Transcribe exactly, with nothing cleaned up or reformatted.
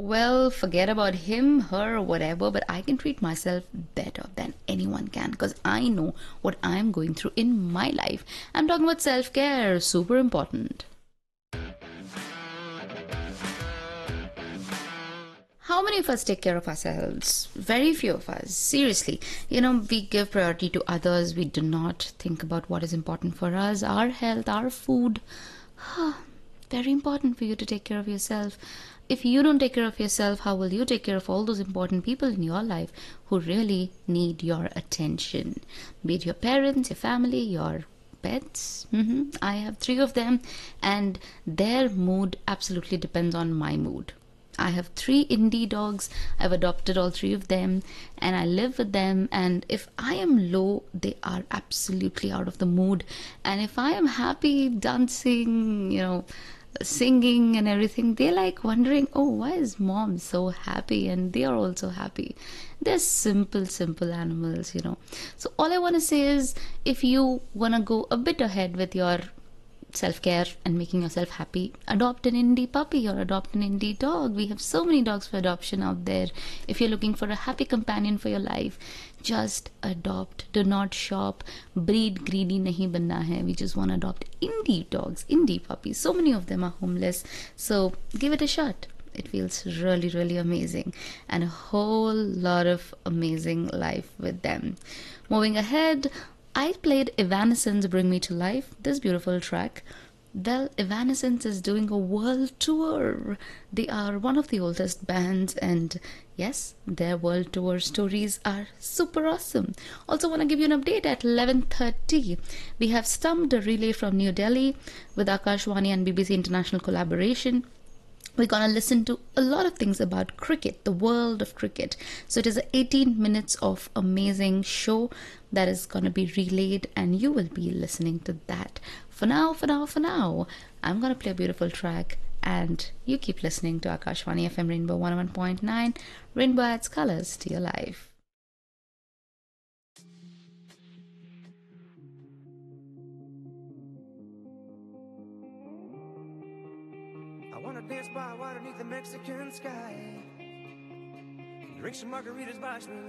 Well, forget about him, her, whatever, but I can treat myself better than anyone can because I know what I'm going through in my life. I'm talking about self care, super important. How many of us take care of ourselves? Very few of us. Seriously. You know, we give priority to others. We do not think about what is important for us, our health, our food. Very important for you to take care of yourself. If you don't take care of yourself, how will you take care of all those important people in your life who really need your attention? Be it your parents, your family, your pets. hmm I have three of them, and their mood absolutely depends on my mood. I have three indie dogs. I've adopted all three of them and I live with them. And if I am low, they are absolutely out of the mood. And if I am happy, dancing, you know, singing and everything, they're like wondering, oh, why is mom so happy? And they are also happy. They're simple, simple animals, you know. So all I want to say is if you want to go a bit ahead with your self-care and making yourself happy, adopt an indie puppy or adopt an indie dog. We have so many dogs for adoption out there. If you're looking for a happy companion for your life, just adopt. Do not shop. Breed greedy nahi banna hai. We just want to adopt indie dogs, indie puppies. So many of them are homeless, so give it a shot. It feels really, really amazing, and a whole lot of amazing life with them. Moving ahead, I played Evanescence Bring Me to Life, this beautiful track. Well, Evanescence is doing a world tour. They are one of the oldest bands, and yes, their world tour stories are super awesome. Also, want to give you an update at eleven thirty. We have Stumped a relay from New Delhi with Akashwani and B B C International collaboration. We're going to listen to a lot of things about cricket, the world of cricket. So it is an eighteen minutes of amazing show that is going to be relayed, and you will be listening to that. For now, for now, for now, I'm going to play a beautiful track, and you keep listening to Akashwani F M Rainbow one oh one point nine. Rainbow adds colors to your life. I wanna dance by water beneath the Mexican sky. Drink some margaritas by